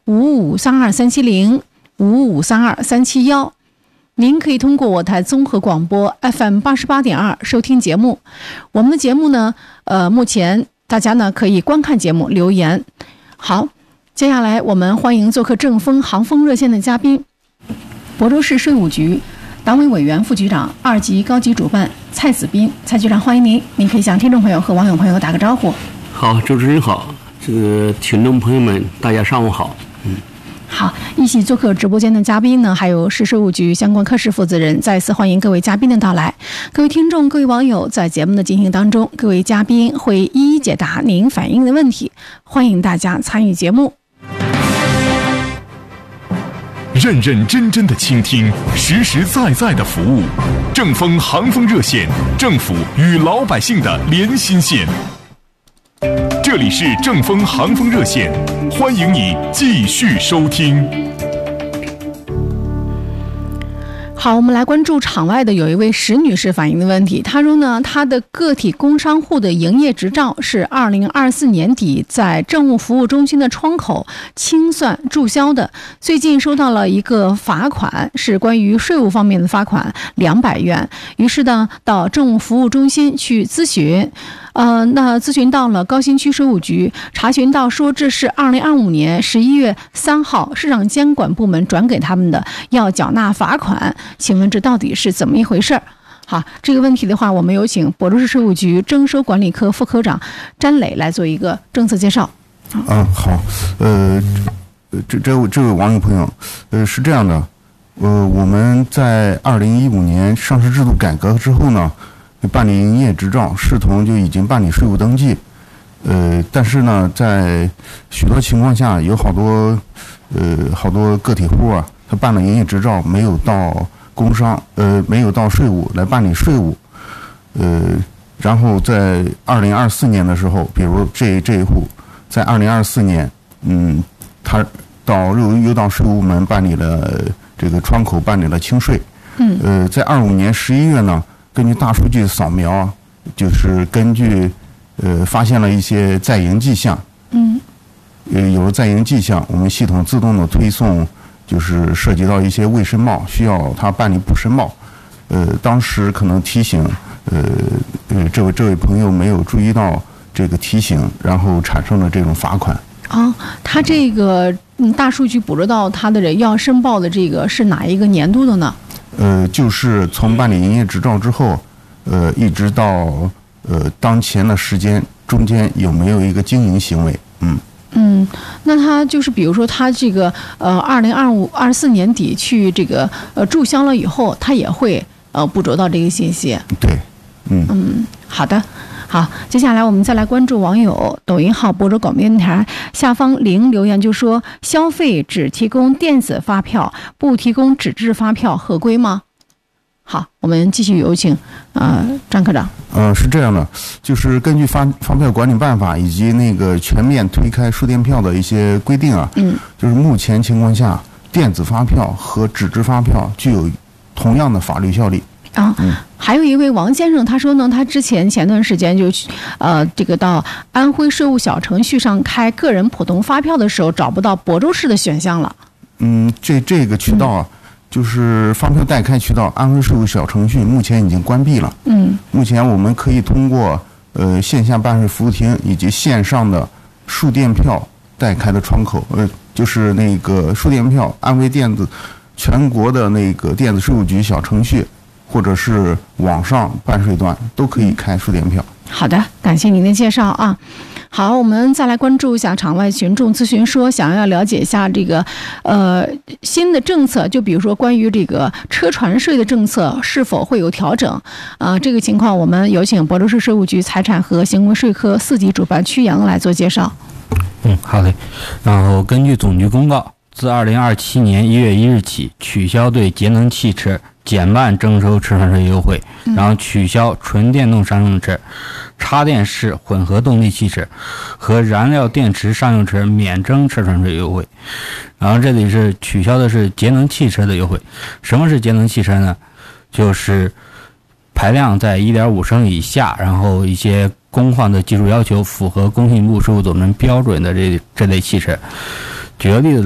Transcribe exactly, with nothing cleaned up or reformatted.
五五三二三七零、五五三二三七幺。您可以通过我台综合广播 F M 八十八点二收听节目。我们的节目呢，呃，目前大家呢可以观看节目留言。好，接下来我们欢迎做客正风航风热线的嘉宾，亳州市税务局党委委员、副局长、二级高级主办蔡子斌。蔡局长，欢迎您。您可以向听众朋友和网友朋友打个招呼。 好，主持人好，这个听众朋友们，大家上午好。嗯。 好，一起做客直播间的嘉宾呢，还有市税务局相关科室负责人，再次欢迎各位嘉宾的到来。各位听众、各位网友，在节目的进行当中，各位嘉宾会一一解答您反映的问题，欢迎大家参与节目。 认认真真的倾听，实实在在的服务。正风航风热线，政府与老百姓的连心线。这里是正风航风热线，欢迎你继续收听。 好，我们来关注场外的有一位石女士反映的问题。她说呢，她的个体工商户的营业执照是二零二四年底在政务服务中心的窗口清算注销的，最近收到了一个罚款，是关于税务方面的罚款两百元。于是呢，到政务服务中心去咨询。呃，那咨询到了高新区税务局，查询到说这是二零二五年十一月三号市场监管部门转给他们的，要缴纳罚款。请问这到底是怎么一回事？好，这个问题的话，我们有请亳州市税务局征收管理科副科长詹磊来做一个政策介绍。 嗯，好，呃，这这位这位网友朋友，呃，是这样的，呃，我们在二零一五年上市制度改革之后呢，办理营业执照视同就已经办理税务登记，呃，但是呢，在许多情况下，有好多呃好多个体户啊，他办了营业执照，没有到工商，呃，没有到税务来办理税务，呃，然后在二零二四年的时候，比如这这一户，在二零二四年，嗯，他到又又到税务门办理了这个窗口办理了清税，嗯，呃，在二五年十一月呢。根据大数据扫描，就是根据呃发现了一些在营迹象，嗯，呃有了在营迹象，我们系统自动的推送，就是涉及到一些未申报，需要他办理补申报。呃，当时可能提醒，呃呃这位这位朋友没有注意到这个提醒，然后产生了这种罚款。 哦，他这个嗯大数据捕捉到他的人要申报的这个是哪一个年度的呢？ 呃，就是从办理营业执照之后，呃，一直到呃当前的时间中间有没有一个经营行为？嗯嗯，那他就是比如说他这个呃二零二五二四年底去这个呃注销了以后，他也会呃捕捉到这个信息。 对，嗯嗯，好的。好，接下来我们再来关注网友抖音号亳州广播电台下方零留言，就说消费只提供电子发票，不提供纸质发票合规吗？好，我们继续有请呃张科长。 呃，是这样的，就是根据发发票管理办法以及那个全面推开数电票的一些规定啊，嗯，就是目前情况下，电子发票和纸质发票具有同样的法律效力。 啊，嗯，还有一位王先生，他说呢，他之前前段时间就，呃，这个到安徽税务小程序上开个人普通发票的时候，找不到亳州市的选项了。 嗯，这这个渠道啊，嗯、就是发票代开渠道，安徽税务小程序目前已经关闭了。嗯，目前我们可以通过呃线下办税服务厅以及线上的数电票代开的窗口，呃，就是那个数电票，安徽电子全国的那个电子税务局小程序。或者是网上办税端都可以开数电票。 好的，感谢您的介绍啊。好，我们再来关注一下场外群众咨询说，想要了解一下这个呃新的政策，就比如说关于这个车船税的政策是否会有调整啊、呃？这个情况我们有请亳州市税务局财产和行为税科四级主办曲阳来做介绍。 嗯，好嘞。然后根据总局公告，自二零二七年一月一日起，取消对节能汽车减慢征收车船税优惠，然后取消纯电动商用车、插电式混合动力汽车和燃料电池商用车免征车船税优惠。然后这里是取消的是节能汽车的优惠。什么是节能汽车呢？就是排量在 一点五 升以下，然后一些工况的技术要求符合工信部税务总局标准的这这类汽车。举个例子